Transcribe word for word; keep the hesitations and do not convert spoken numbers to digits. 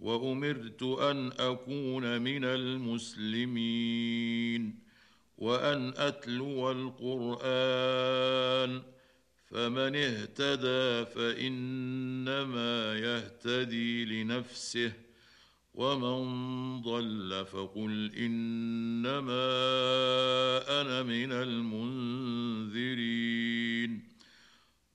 وامرت ان اكون من المسلمين وان اتلو القران، فمن اهتدى فانما يهتدي لنفسه، ومن ضل فقل انما انا من المنذرين.